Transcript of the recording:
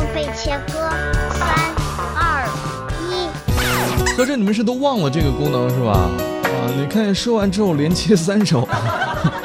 备切割，3、2、1。 合着你们是都忘了这个功能是吧？啊，你看说完之后连切3首。